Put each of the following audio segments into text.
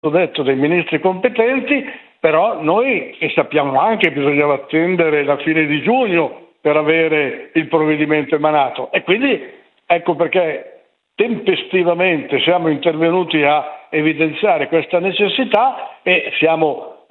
detto dai ministri competenti, però noi sappiamo anche che bisognava attendere la fine di giugno per avere il provvedimento emanato, e quindi ecco perché tempestivamente siamo intervenuti a evidenziare questa necessità e siamo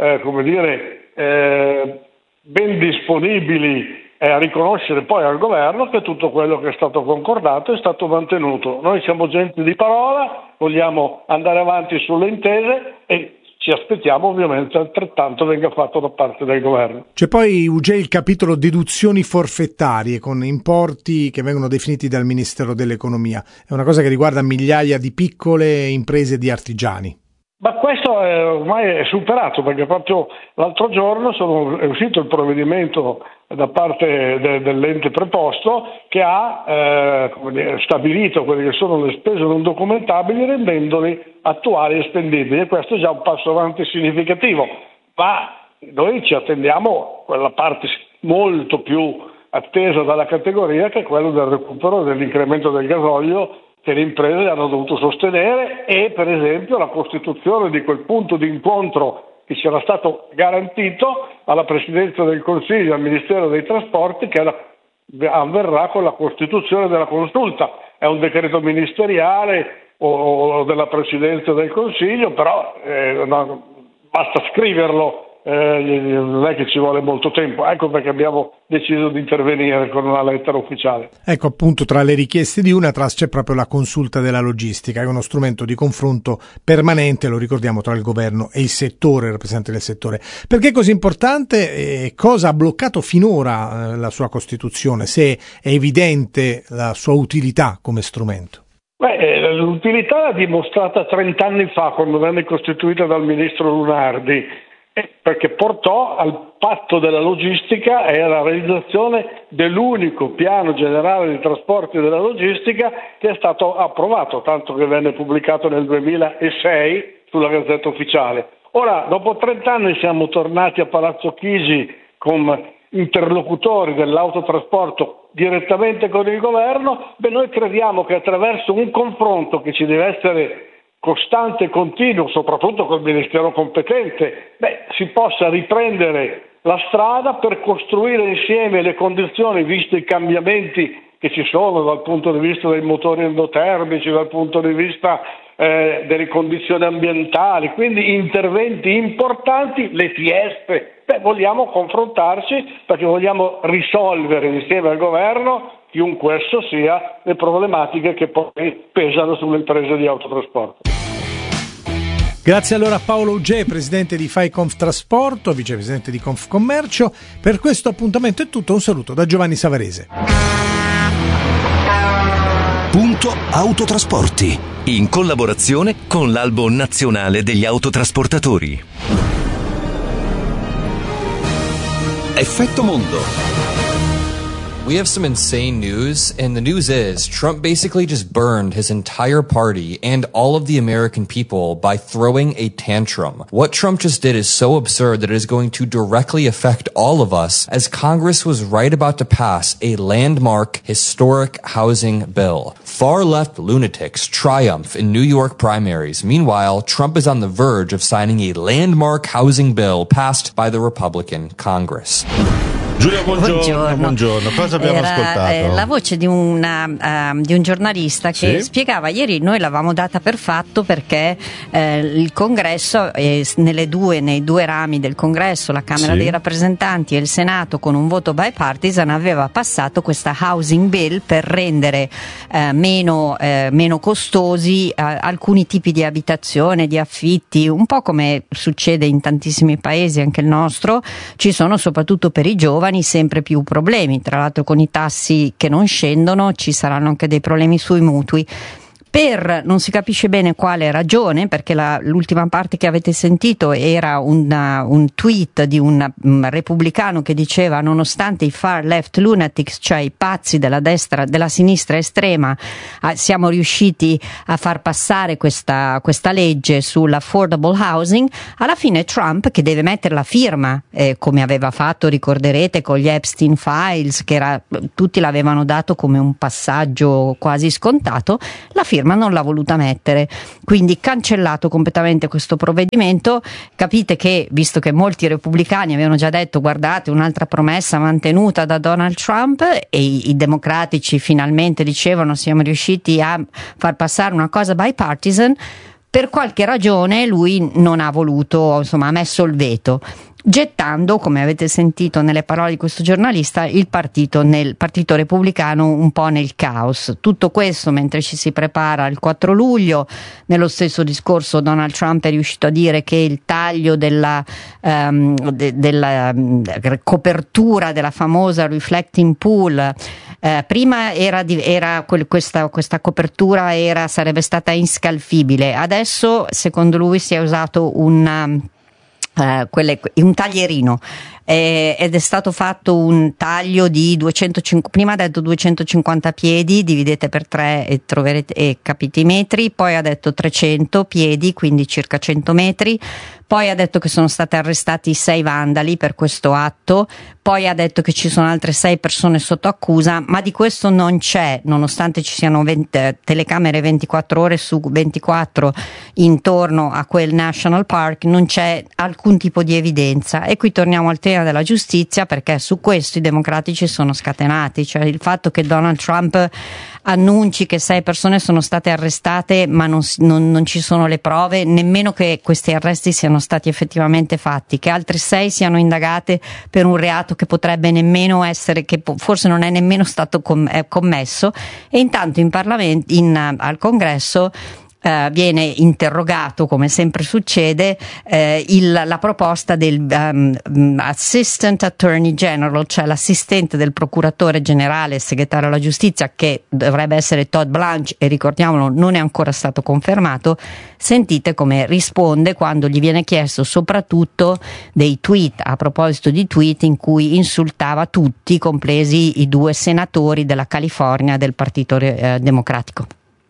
ben disponibili a riconoscere poi al governo che tutto quello che è stato concordato è stato mantenuto. Noi siamo gente di parola, vogliamo andare avanti sulle intese e ci aspettiamo ovviamente altrettanto venga fatto da parte del governo. C'è poi il capitolo deduzioni forfettarie con importi che vengono definiti dal Ministero dell'Economia. È una cosa che riguarda migliaia di piccole imprese di artigiani. Ma questo ormai è superato, perché proprio l'altro giorno è uscito il provvedimento da parte dell'ente preposto che ha stabilito quelle che sono le spese non documentabili rendendoli attuali e spendibili, e questo è già un passo avanti significativo, ma noi ci attendiamo quella parte molto più attesa dalla categoria, che è quello del recupero dell'incremento del gasolio che le imprese hanno dovuto sostenere, e per esempio la costituzione di quel punto di incontro che ci era stato garantito alla Presidenza del Consiglio e al Ministero dei Trasporti, che avverrà con la costituzione della consulta. È un decreto ministeriale o della Presidenza del Consiglio, però basta scriverlo, non è che ci vuole molto tempo, ecco perché abbiamo deciso di intervenire con una lettera ufficiale. Ecco, appunto, tra le richieste di UNATRAS c'è proprio la consulta della logistica, che è uno strumento di confronto permanente, lo ricordiamo, tra il governo e il settore, il rappresentante del settore. Perché è così importante e cosa ha bloccato finora la sua costituzione, se è evidente la sua utilità come strumento? L'utilità l'ha dimostrata 30 anni fa, quando venne costituita dal ministro Lunardi, perché portò al patto della logistica e alla realizzazione dell'unico piano generale di trasporti della logistica che è stato approvato, tanto che venne pubblicato nel 2006 sulla Gazzetta Ufficiale. Ora, dopo 30 anni siamo tornati a Palazzo Chigi con interlocutori dell'autotrasporto direttamente con il governo. Noi crediamo che attraverso un confronto che ci deve essere costante e continuo, soprattutto col Ministero competente, si possa riprendere la strada per costruire insieme le condizioni, visti i cambiamenti che ci sono dal punto di vista dei motori endotermici, dal punto di vista delle condizioni ambientali, quindi interventi importanti, le Fiespe. Vogliamo confrontarci perché vogliamo risolvere insieme al governo, chiunque esso sia, le problematiche che poi pesano sulle imprese di autotrasporto. Grazie allora a Paolo Ugè, presidente di FaiConfTrasporto, vicepresidente di Confcommercio. Per questo appuntamento è tutto, un saluto da Giovanni Savarese. Punto Autotrasporti, in collaborazione con l'Albo Nazionale degli Autotrasportatori. Effetto Mondo. We have some insane news, and the news is Trump basically just burned his entire party and all of the American people by throwing a tantrum. What Trump just did is so absurd that it is going to directly affect all of us, as Congress was right about to pass a landmark historic housing bill. Far-left lunatics triumph in New York primaries. Meanwhile, Trump is on the verge of signing a landmark housing bill passed by the Republican Congress. Giulia, buongiorno. Cosa abbiamo ascoltato? La voce di un giornalista che spiegava ieri, noi l'avevamo data per fatto perché il Congresso, nei due rami del Congresso, la Camera dei Rappresentanti e il Senato, con un voto bipartisan, aveva passato questa housing bill per rendere meno costosi alcuni tipi di abitazione, di affitti, un po' come succede in tantissimi paesi, anche il nostro. Ci sono soprattutto per i giovani sempre più problemi, tra l'altro con i tassi che non scendono ci saranno anche dei problemi sui mutui. Per non si capisce bene quale ragione, perché l'ultima parte che avete sentito era un tweet di un repubblicano che diceva: nonostante i far left lunatics, cioè i pazzi della destra, della sinistra estrema, siamo riusciti a far passare questa legge sull'affordable housing. Alla fine Trump, che deve mettere la firma, come aveva fatto, ricorderete, con gli Epstein Files, tutti l'avevano dato come un passaggio quasi scontato, la firma firma, non l'ha voluta mettere, quindi cancellato completamente questo provvedimento. Capite che, visto che molti repubblicani avevano già detto guardate un'altra promessa mantenuta da Donald Trump, e i democratici finalmente dicevano siamo riusciti a far passare una cosa bipartisan, per qualche ragione lui non ha voluto, insomma ha messo il veto, gettando, come avete sentito nelle parole di questo giornalista, il partito repubblicano un po' nel caos. Tutto questo mentre ci si prepara al 4 luglio. Nello stesso discorso Donald Trump è riuscito a dire che il taglio della copertura della famosa reflecting pool, prima questa copertura sarebbe stata inscalfibile, adesso secondo lui si è usato un taglierino, ed è stato fatto un taglio di 250, prima ha detto 250 piedi, dividete per 3 e troverete e capite i metri, poi ha detto 300 piedi, quindi circa 100 metri, poi ha detto che sono stati arrestati 6 vandali per questo atto, poi ha detto che ci sono altre 6 persone sotto accusa, ma di questo non c'è, nonostante ci siano telecamere 24 ore su 24 intorno a quel National Park, non c'è alcun tipo di evidenza. E qui torniamo al tema della giustizia, perché su questo i democratici sono scatenati, cioè il fatto che Donald Trump annunci che 6 persone sono state arrestate ma non ci sono le prove, nemmeno che questi arresti siano stati effettivamente fatti, che altre 6 siano indagate per un reato che potrebbe nemmeno essere, che forse non è nemmeno stato commesso, e intanto in Parlamento, al Congresso viene interrogato, come sempre succede, la proposta del Assistant Attorney General, cioè l'assistente del procuratore generale, segretario alla giustizia, che dovrebbe essere Todd Blanche, e ricordiamolo non è ancora stato confermato. Sentite come risponde quando gli viene chiesto soprattutto dei tweet, a proposito di tweet in cui insultava tutti, compresi i 2 senatori della California del Partito Democratico.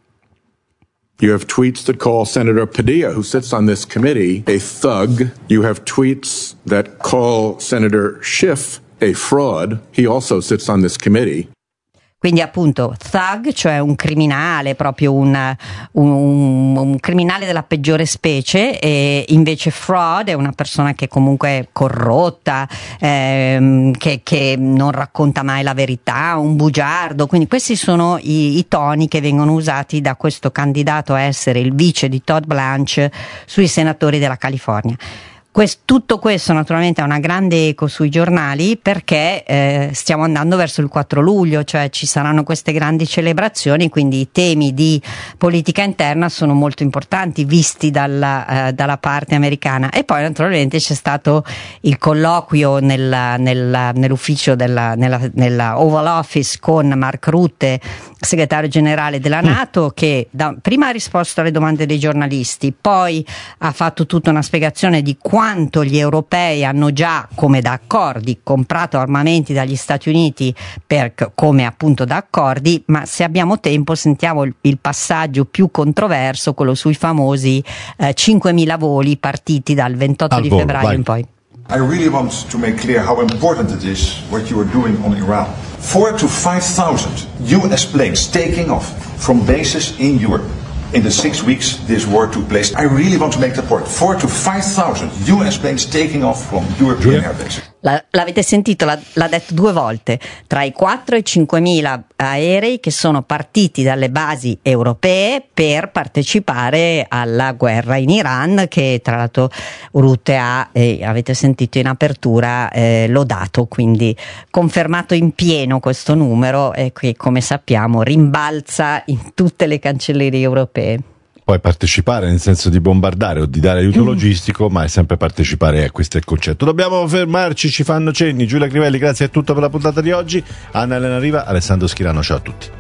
You have tweets that call Senator Padilla, who sits on this committee, a thug. You have tweets that call Senator Schiff a fraud. He also sits on this committee. Quindi appunto thug, cioè un criminale, proprio un criminale della peggiore specie, e invece fraud è una persona che comunque è corrotta, che non racconta mai la verità, un bugiardo. Quindi questi sono i toni che vengono usati da questo candidato a essere il vice di Todd Blanche sui senatori della California. Tutto questo naturalmente ha una grande eco sui giornali, perché stiamo andando verso il 4 luglio, cioè ci saranno queste grandi celebrazioni, quindi i temi di politica interna sono molto importanti visti dalla parte americana. E poi naturalmente c'è stato il colloquio nell'ufficio nella Oval Office con Mark Rutte, segretario generale della NATO, che prima ha risposto alle domande dei giornalisti, poi ha fatto tutta una spiegazione di quanto gli europei hanno già, come da accordi, comprato armamenti dagli Stati Uniti come appunto da accordi. Ma se abbiamo tempo sentiamo il passaggio più controverso, quello sui famosi 5.000 voli partiti dal 28 di febbraio in poi. I really want to make clear how important it is what you are doing on Iran. 4,000 to 5,000 US planes taking off from bases in Europe. In the 6 weeks this war took place, I really want to make the point. 4,000 to 5,000 US planes taking off from European airbases. L'avete sentito, l'ha detto 2 volte, tra i 4 e 5.000 aerei che sono partiti dalle basi europee per partecipare alla guerra in Iran, che tra l'altro Rutte avete sentito in apertura, lodato, quindi confermato in pieno questo numero, e che come sappiamo rimbalza in tutte le cancellerie europee. Poi partecipare nel senso di bombardare o di dare aiuto logistico, ma è sempre partecipare, questo è il concetto. Dobbiamo fermarci, ci fanno cenni. Giulia Crivelli, grazie a tutto per la puntata di oggi. Anna Elena Riva, Alessandro Schirano, ciao a tutti.